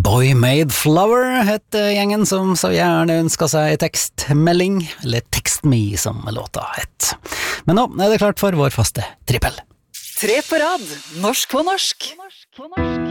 Boy Made Flower heter gjengen som så gjerne ønsker seg tekstmelding, eller Text Me som låta het. Men nå er det klart for vår faste trippel. 3 på rad, norsk på norsk.